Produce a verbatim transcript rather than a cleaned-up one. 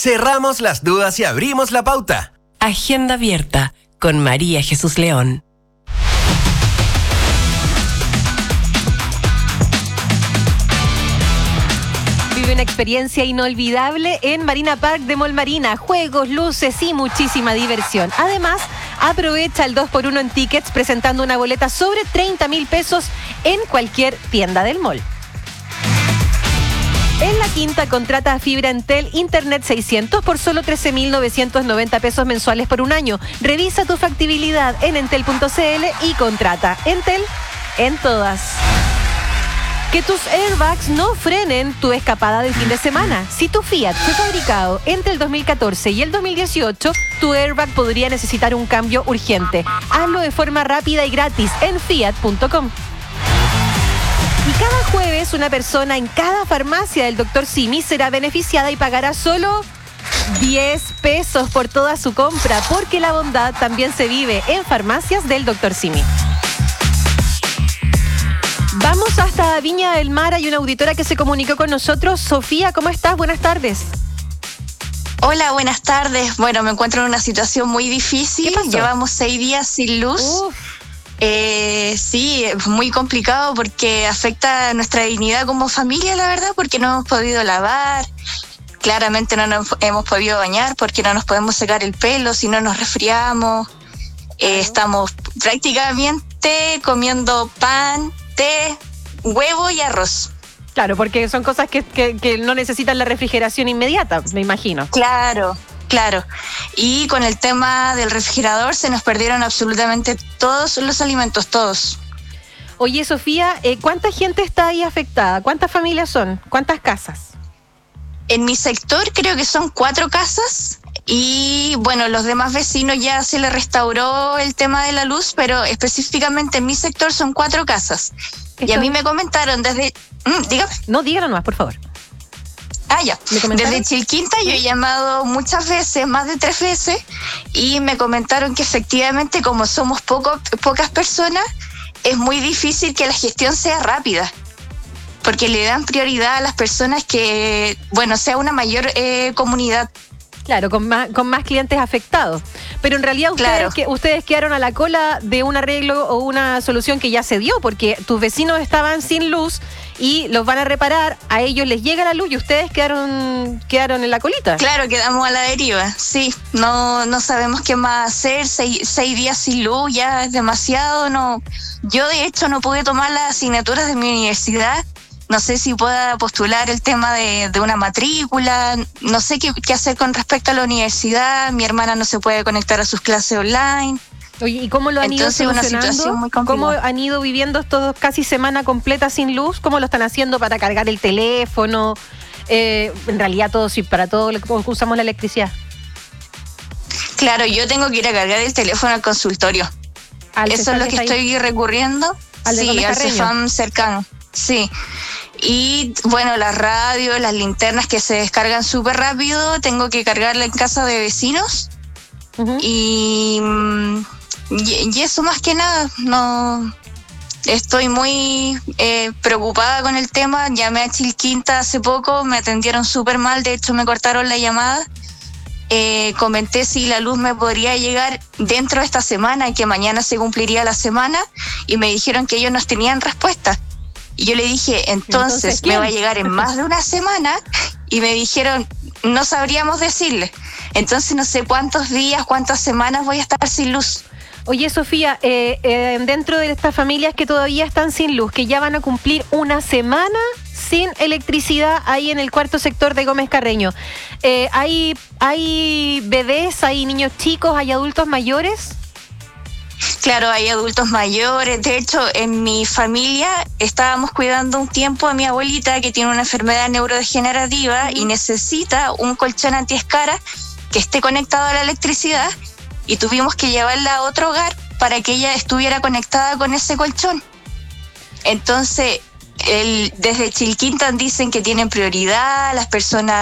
Cerramos las dudas y abrimos la pauta. Agenda abierta con María Jesús León. Vive una experiencia inolvidable en Marina Park de Mall Marina. Juegos, luces y muchísima diversión. Además, aprovecha el dos por uno en tickets presentando una boleta sobre treinta mil pesos en cualquier tienda del mall. En La Quinta contrata fibra Entel Internet seiscientos por solo trece mil novecientos noventa pesos mensuales por un año. Revisa tu factibilidad en entel punto c l y contrata. Entel en todas. Que tus airbags no frenen tu escapada del fin de semana. Si tu Fiat fue fabricado entre el dos mil catorce y el dos mil dieciocho, tu airbag podría necesitar un cambio urgente. Hazlo de forma rápida y gratis en fiat punto com. Y cada jueves una persona en cada farmacia del doctor Simi será beneficiada y pagará solo diez pesos por toda su compra, porque la bondad también se vive en farmacias del doctor Simi. Vamos hasta Viña del Mar. Hay una auditora que se comunicó con nosotros. Sofía, ¿cómo estás? Buenas tardes. Hola, buenas tardes. Bueno, me encuentro en una situación muy difícil. ¿Qué pasó? Llevamos seis días sin luz. Uf. Eh, sí, es muy complicado porque afecta a nuestra dignidad como familia, la verdad, porque no hemos podido lavar. Claramente no nos hemos podido bañar porque no nos podemos secar el pelo, si no nos resfriamos. Eh, estamos prácticamente comiendo pan, té, huevo y arroz. Claro, porque son cosas que, que, que no necesitan la refrigeración inmediata, me imagino. Claro, claro. Y con el tema del refrigerador se nos perdieron absolutamente todos los alimentos, todos. Oye, Sofía, eh, ¿cuánta gente está ahí afectada? ¿Cuántas familias son? ¿Cuántas casas? En mi sector creo que son cuatro casas y bueno, los demás vecinos ya se les restauró el tema de la luz, pero específicamente en mi sector son cuatro casas. Y a mí me comentaron desde... Mm, dígame. No, dígalo nomás, por favor. Ah, ya. ¿Me Desde Chilquinta yo he llamado muchas veces, más de tres veces, y me comentaron que efectivamente como somos poco, pocas personas, es muy difícil que la gestión sea rápida, porque le dan prioridad a las personas que, bueno, sea una mayor eh, comunidad. Claro, con más, con más clientes afectados. Pero en realidad ustedes, Claro. que, ustedes quedaron a la cola de un arreglo o una solución que ya se dio, porque tus vecinos estaban sin luz y los van a reparar, a ellos les llega la luz y ustedes quedaron quedaron en la colita. Claro, quedamos a la deriva, sí. No, no sabemos qué más hacer, seis, seis días sin luz ya es demasiado. No, yo de hecho no pude tomar las asignaturas de mi universidad. No sé si pueda postular el tema de, de una matrícula, no sé qué, qué hacer con respecto a la universidad. Mi hermana no se puede conectar a sus clases online. Oye, ¿y cómo lo han Entonces, ido una solucionando? situación muy complicada. ¿Cómo han ido viviendo estos casi semana completa sin luz? ¿Cómo lo están haciendo para cargar el teléfono? Eh, en realidad todo, sí, para todo lo que usamos la electricidad. Claro, yo tengo que ir a cargar el teléfono al consultorio. Al Eso Cefam es lo que está ahí. estoy recurriendo. ¿Al de Sí, Gómez al Carreño? Cefam cercano. Sí. Y bueno, las radios, las linternas que se descargan súper rápido, tengo que cargarla en casa de vecinos. Ujú. Y, mm, y, y eso más que nada, no estoy muy eh, preocupada con el tema. Llamé a Chilquinta hace poco, me atendieron súper mal, de hecho me cortaron la llamada. Eh, comenté si la luz me podría llegar dentro de esta semana y que mañana se cumpliría la semana, y me dijeron que ellos no tenían respuesta. Y yo le dije, entonces, Entonces, me ¿quién? va a llegar en más de una semana, y me dijeron, no sabríamos decirle. Entonces no sé cuántos días, cuántas semanas voy a estar sin luz. Oye, Sofía, eh, eh, dentro de estas familias que todavía están sin luz, que ya van a cumplir una semana sin electricidad ahí en el cuarto sector de Gómez Carreño, eh, ¿hay, ¿hay bebés, hay niños chicos, hay adultos mayores? Claro, hay adultos mayores. De hecho, en mi familia estábamos cuidando un tiempo a mi abuelita que tiene una enfermedad neurodegenerativa y necesita un colchón antiescara que esté conectado a la electricidad, y tuvimos que llevarla a otro hogar para que ella estuviera conectada con ese colchón. Entonces, el, desde Chilquintan dicen que tienen prioridad las personas